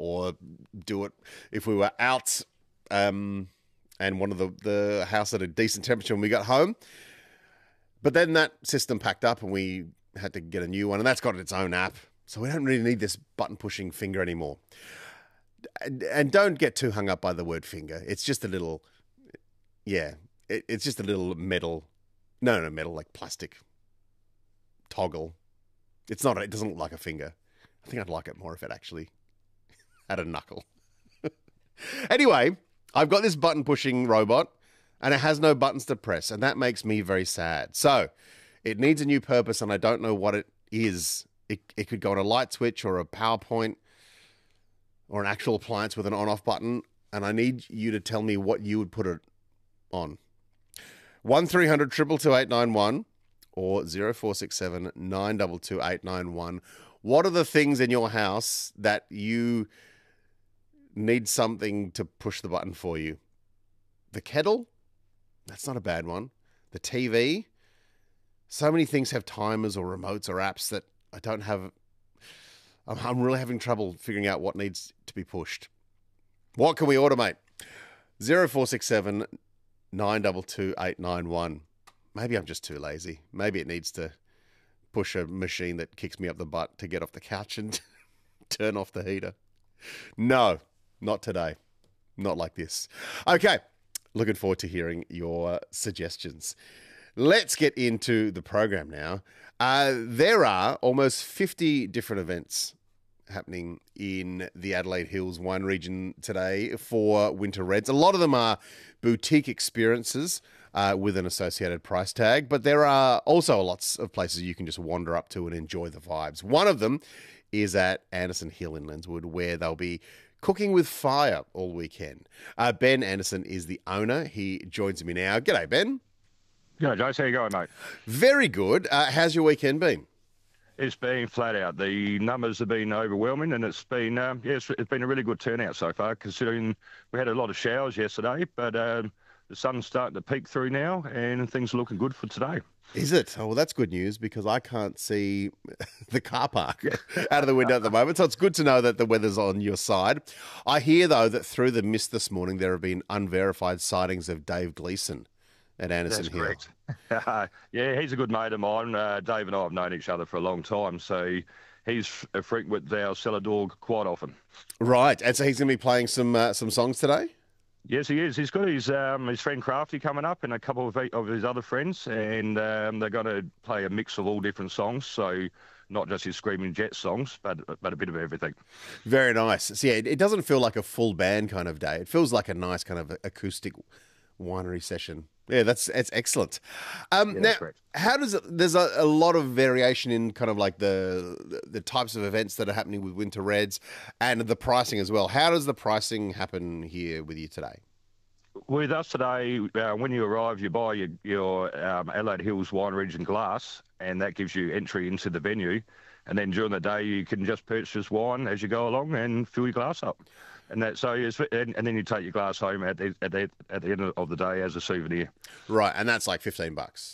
or do it if we were out and wanted the house at a decent temperature when we got home. But then that system packed up and we had to get a new one, and that's got its own app. So we don't really need this button-pushing finger anymore. And don't get too hung up by the word finger. It's just a little, it's just a little metal, metal, like plastic toggle. It doesn't look like a finger. I think I'd like it more if it actually had a knuckle. Anyway, I've got this button-pushing robot, and it has no buttons to press, and that makes me very sad. So it needs a new purpose, and I don't know what it is. It could go on a light switch or a PowerPoint or an actual appliance with an on-off button, and I need you to tell me what you would put it on. 1300 222 891 or 0467 922 891. What are the things in your house that you need something to push the button for you? The kettle? That's not a bad one. The TV? So many things have timers or remotes or apps that I don't have. I'm really having trouble figuring out what needs to be pushed. What can we automate? 0467 922 891. Maybe I'm just too lazy. Maybe it needs to push a machine that kicks me up the butt to get off the couch and turn off the heater. No, not today. Not like this. Okay, looking forward to hearing your suggestions. Let's get into the program now. There are almost 50 different events happening in the Adelaide Hills wine region today for Winter Reds. A lot of them are boutique experiences with an associated price tag, but there are also lots of places you can just wander up to and enjoy the vibes. One of them is at Anderson Hill in Lenswood, where they'll be cooking with fire all weekend. Ben Anderson is the owner. He joins me now. G'day, Ben. G'day, Jace. How you going, mate? Very good. How's your weekend been? It's been flat out. The numbers have been overwhelming, and it's been it's been a really good turnout so far, considering we had a lot of showers yesterday, but the sun's starting to peek through now, and things are looking good for today. Is it? Oh, well, that's good news, because I can't see the car park out of the window at the moment, so it's good to know that the weather's on your side. I hear, though, that through the mist this morning there have been unverified sightings of Dave Gleeson at Anderson Hill. That's correct. Yeah, he's a good mate of mine. Dave and I have known each other for a long time, so he's a frequent with our cellar door quite often. Right, and so he's going to be playing some songs today? Yes, he is. He's got his friend Crafty coming up and a couple of his other friends, and they're going to play a mix of all different songs, so not just his Screaming Jets songs, but a bit of everything. Very nice. So, yeah, it doesn't feel like a full band kind of day. It feels like a nice kind of acoustic winery session. Yeah, that's excellent. Now, correct. How does it? There's a lot of variation in kind of like the types of events that are happening with Winter Reds and the pricing as well. How does the pricing happen here with you today? With us today, when you arrive, you buy your Adelaide Hills wine region glass, and that gives you entry into the venue. And then during the day, you can just purchase wine as you go along and fill your glass up. And that and then you take your glass home at the end of the day as a souvenir. Right, and that's like $15.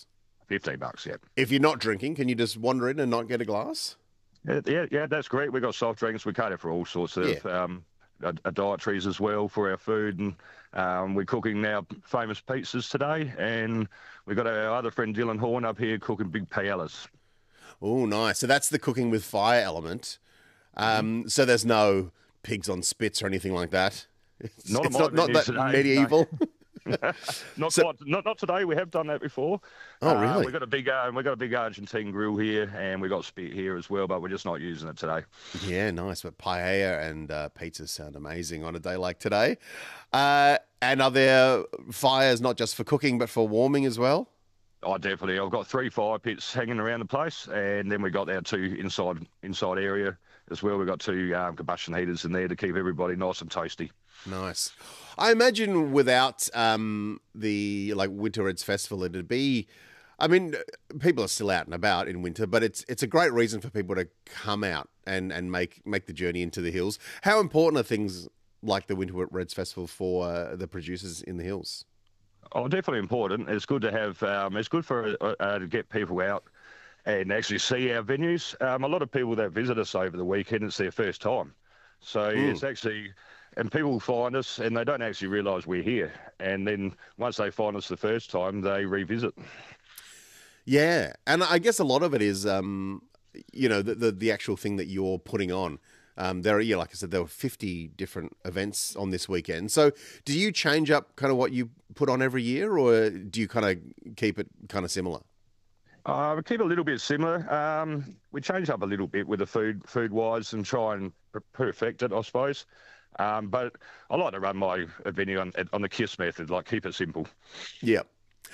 $15, yeah. If you're not drinking, can you just wander in and not get a glass? Yeah, that's great. We've got soft drinks. We cater for all sorts of dietaries as well for our food, and we're cooking now famous pizzas today, and we've got our other friend Dylan Horn up here cooking big paellas. Oh, nice. So that's the cooking with fire element. So there's no pigs on spits or anything like that. Not that today, medieval. No. Not today. We have done that before. Oh, really? We've got a big Argentine grill here, and we've got spit here as well, but we're just not using it today. Yeah, nice. But paella and pizzas sound amazing on a day like today. And are there fires not just for cooking but for warming as well? Oh, definitely. I've got 3 fire pits hanging around the place, and then we've got our 2 inside area as well. We've got 2 combustion heaters in there to keep everybody nice and toasty. Nice. I imagine without the Winter Reds Festival, it'd be, I mean, people are still out and about in winter, but it's a great reason for people to come out and make the journey into the hills. How important are things like the Winter Reds Festival for the producers in the hills? Oh, definitely important. It's good to have. It's good for to get people out and actually see our venues. A lot of people that visit us over the weekend, it's their first time. So it's actually, and people find us and they don't actually realise we're here. And then once they find us the first time, they revisit. Yeah, and I guess a lot of it is, the actual thing that you're putting on. There are, like I said, there were 50 different events on this weekend. So, do you change up kind of what you put on every year, or do you kind of keep it kind of similar? We keep it a little bit similar. We change up a little bit with the food wise and try and perfect it, I suppose. But I like to run my venue on the KISS method, like keep it simple. Yeah.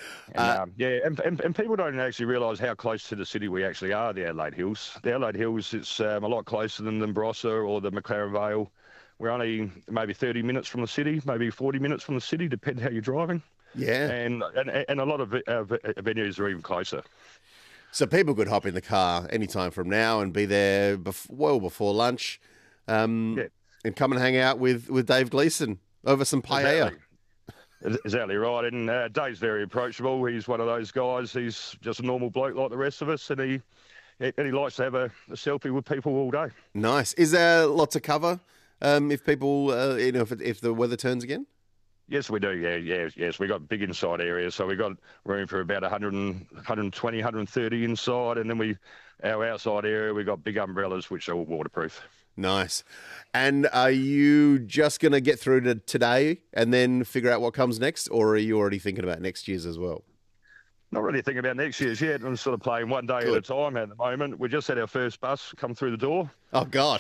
And people don't actually realise how close to the city we actually are, the Adelaide Hills. The Adelaide Hills, it's a lot closer than Barossa or the McLaren Vale. We're only maybe 30 minutes from the city, maybe 40 minutes from the city, depending how you're driving. Yeah. And a lot of venues are even closer. So people could hop in the car anytime from now and be there well before lunch, and come and hang out with Dave Gleeson over some paella. Exactly right. And Dave's very approachable. He's one of those guys. He's just a normal bloke like the rest of us, and he likes to have a selfie with people all day. Nice. Is there lots of cover if people, if the weather turns again? Yes, we do. Yes. We've got big inside areas, so we've got room for about 120, 130 inside, and then our outside area, we've got big umbrellas, which are all waterproof. Nice. And are you just going to get through to today and then figure out what comes next, or are you already thinking about next year's as well? Not really thinking about next year's yet. I'm sort of playing one day at a time at the moment. We just had our first bus come through the door. Oh, God.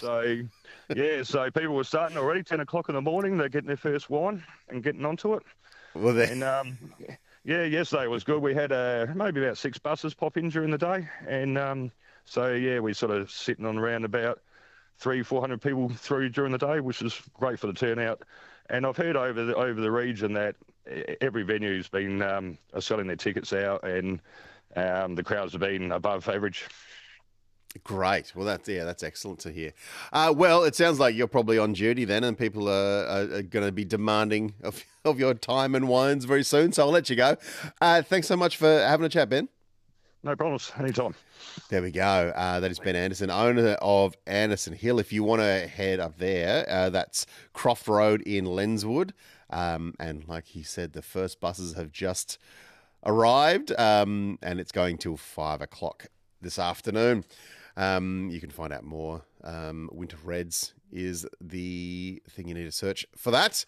So people were starting already, 10 o'clock in the morning. They're getting their first wine and getting onto it. Well, and, yesterday was good. We had maybe about 6 buses pop in during the day. And we sort of sitting on around about 300-400 people through during the day, which is great for the turnout. And I've heard over the region that every venue's been selling their tickets out, and the crowds have been above average. Great. Well, that's excellent to hear. Well, it sounds like you're probably on duty then, and people are going to be demanding of your time and wines very soon. So I'll let you go. Thanks so much for having a chat, Ben. No problems. Anytime. There we go. That is Ben Anderson, owner of Anderson Hill. If you want to head up there, that's Croft Road in Lenswood. And like he said, the first buses have just arrived, and it's going till 5 o'clock this afternoon. You can find out more. Winter Reds is the thing you need to search for that.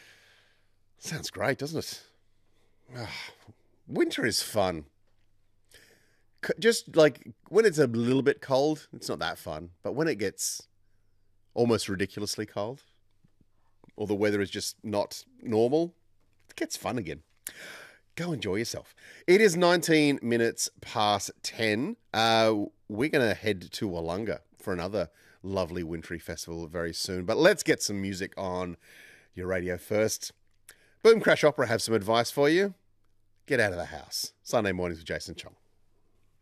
Sounds great, doesn't it? Winter is fun. Just like when it's a little bit cold, it's not that fun. But when it gets almost ridiculously cold, or the weather is just not normal, it gets fun again. Go enjoy yourself. It is 19 minutes past 10. We're going to head to Wollonga for another lovely wintry festival very soon. But let's get some music on your radio first. Boom Crash Opera have some advice for you. Get out of the house. Sunday mornings with Jason Chong.